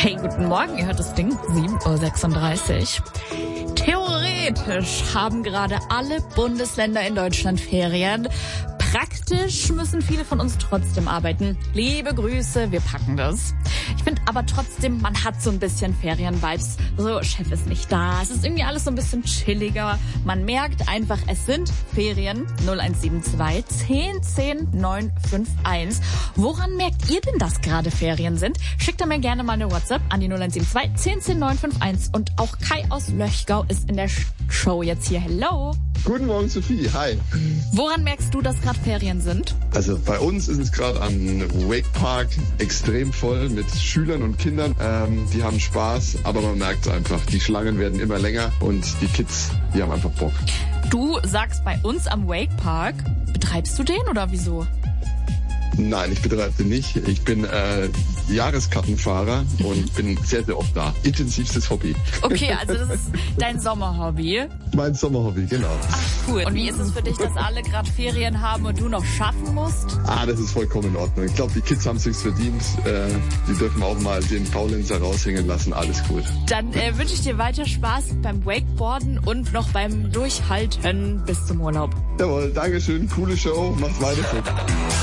Hey, guten Morgen, ihr hört das Ding, 7:36 Uhr. Theoretisch haben gerade alle Bundesländer in Deutschland Ferien. Praktisch müssen viele von uns trotzdem arbeiten. Liebe Grüße, wir packen das. Ich finde aber trotzdem, man hat so ein bisschen Ferien-Vibes. So, Chef ist nicht da. Es ist irgendwie alles so ein bisschen chilliger. Man merkt einfach, es sind Ferien. 0172 10 10 951. Woran merkt ihr denn, dass gerade Ferien sind? Schickt mir gerne mal eine WhatsApp an die 0172 10 10 951. Und auch Kai aus Löchgau ist in der Show jetzt hier. Hello. Guten Morgen, Sophie. Hi. Woran merkst du, dass gerade Ferien sind? Also bei uns ist es gerade am Wake Park extrem voll mit Schülern und Kindern. Die haben Spaß, aber man merkt es einfach. Die Schlangen werden immer länger und die Kids, die haben einfach Bock. Du sagst bei uns am Wake Park. Betreibst du den oder wieso? Nein, ich betreibe den nicht. Ich bin Jahreskartenfahrer und bin sehr, sehr oft da. Intensivstes Hobby. Okay, also das ist dein Sommerhobby. Mein Sommerhobby, genau. Ach, cool. Und wie ist es für dich, dass alle gerade Ferien haben und du noch schaffen musst? Das ist vollkommen in Ordnung. Ich glaube, die Kids haben sich's verdient. Die dürfen auch mal den Faulenzer raushängen lassen. Alles gut. Dann wünsche ich dir weiter Spaß beim Wakeboarden und noch beim Durchhalten bis zum Urlaub. Jawohl, Dankeschön. Coole Show. Macht weiter so.